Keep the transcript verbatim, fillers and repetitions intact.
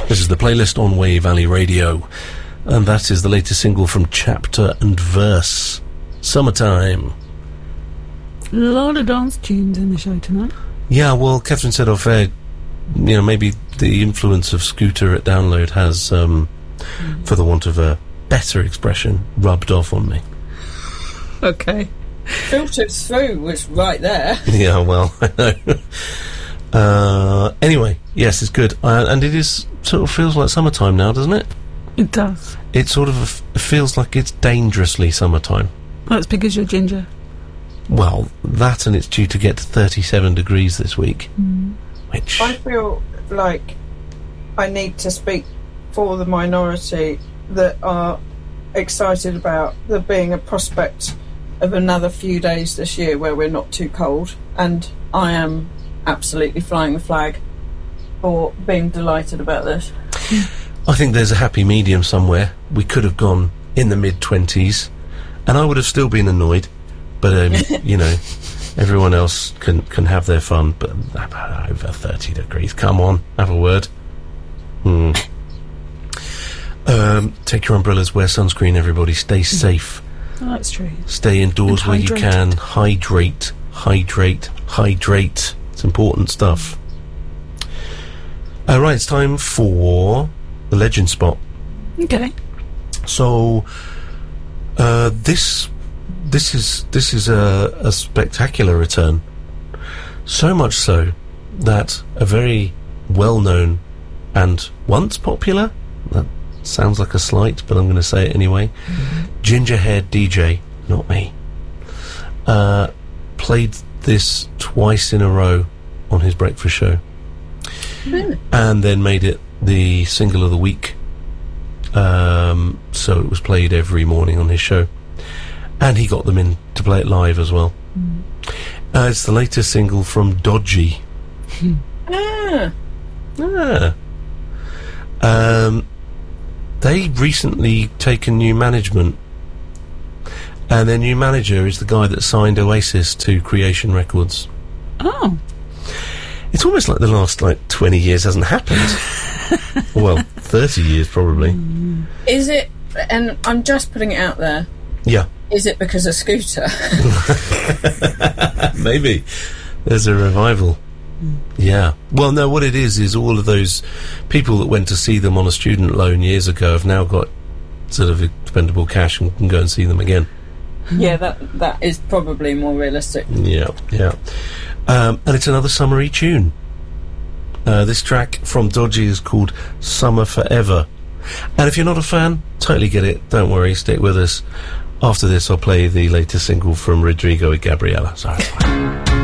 This is the playlist on Way Valley Radio, and that is the latest single from Chapter and Verse, Summertime. A lot of dance tunes in the show tonight. Yeah, well, Catherine said off air, you know, maybe the influence of Scooter at Download has, um, mm. for the want of a better expression, rubbed off on me. Okay. Filtered through was right there. Yeah, well, I know. Uh, anyway, yes, it's good. Uh, and it is sort of feels like summertime now, doesn't it? It does. It sort of f- feels like it's dangerously summertime. That's because you're ginger. Well, that, and it's due to get to thirty-seven degrees this week. Mm. Which I feel like I need to speak for the minority that are excited about there being a prospect of another few days this year where we're not too cold, and I am absolutely flying the flag for being delighted about this. I think there's a happy medium somewhere. We could have gone in the mid-twenties, and I would have still been annoyed, but, um, you know, everyone else can, can have their fun, but over thirty degrees, come on, have a word. Hmm. Um, take your umbrellas, wear sunscreen, everybody, stay safe. Oh, that's true. Stay indoors And where you hydrated. can. Hydrate, hydrate, hydrate. It's important stuff. All right, it's time for the Legend Spot. Okay. So, uh, this this is this is a, a spectacular return. So much so that a very well-known and once popular, that sounds like a slight, but I'm going to say it anyway, mm-hmm. ginger-haired D J, not me, uh, played this twice in a row on his breakfast show, mm. and then made it the single of the week. Um, so it was played every morning on his show, and he got them in to play it live as well. Mm. Uh, it's the latest single from Dodgy. ah. Ah. Um, they recently taken new management, and their new manager is the guy that signed Oasis to Creation Records. Oh. It's almost like the last, like, twenty years hasn't happened. Well, thirty years, probably. Mm. Is it, and I'm just putting it out there, Yeah. is it because of Scooter? Maybe. There's a revival. Mm. Yeah. Well, no, what it is, is all of those people that went to see them on a student loan years ago have now got sort of expendable cash and can go and see them again. Yeah, that that is probably more realistic. Yeah, yeah. Um, and it's another summery tune. Uh, this track from Dodgy is called Summer Forever. And if you're not a fan, totally get it. Don't worry, stick with us. After this, I'll play the latest single from Rodrigo and Gabriella. Sorry.